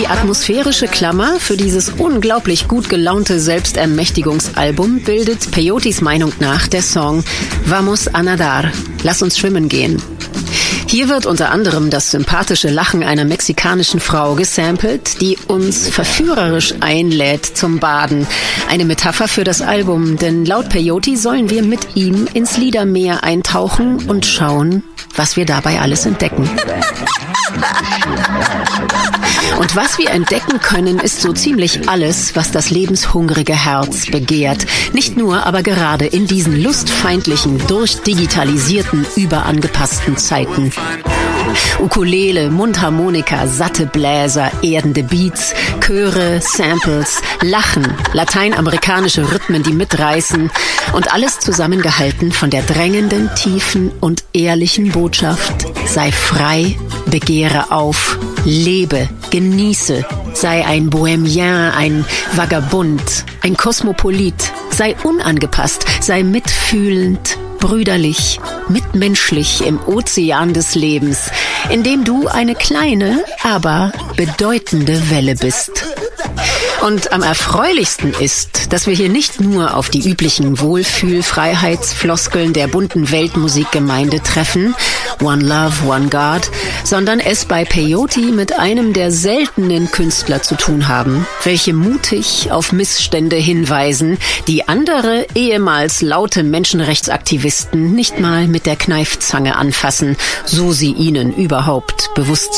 atmosphärische Klammer für dieses unglaublich gut gelaunte Selbstermächtigungsalbum bildet Peyotes Meinung nach der Song Vamos a nadar, lass uns schwimmen gehen. Hier wird unter anderem das sympathische Lachen einer mexikanischen Frau gesampelt, die uns verführerisch einlädt zum Baden. Eine Metapher für das Album, denn laut Peyote sollen wir mit ihm ins Liedermeer eintauchen und schauen, was wir dabei alles entdecken. Und was wir entdecken können, ist so ziemlich alles, was das lebenshungrige Herz begehrt. Nicht nur, aber gerade in diesen lustfeindlichen, durchdigitalisierten, überangepassten Zeiten. Ukulele, Mundharmonika, satte Bläser, erdende Beats, Chöre, Samples, Lachen, lateinamerikanische Rhythmen, die mitreißen und alles zusammengehalten von der drängenden, tiefen und ehrlichen Botschaft: sei frei, begehre auf, lebe, genieße, sei ein Bohemien, ein Vagabund, ein Kosmopolit, sei unangepasst, sei mitfühlend, brüderlich, mitmenschlich im Ozean des Lebens, in dem du eine kleine, aber bedeutende Welle bist. Und am erfreulichsten ist, dass wir hier nicht nur auf die üblichen Wohlfühl-Freiheitsfloskeln der bunten Weltmusikgemeinde treffen, One Love, One God, sondern es bei Peyote mit einem der seltenen Künstler zu tun haben, welche mutig auf Missstände hinweisen, die andere ehemals laute Menschenrechtsaktivisten nicht mal mit der Kneifzange anfassen, so sie ihnen überhaupt bewusst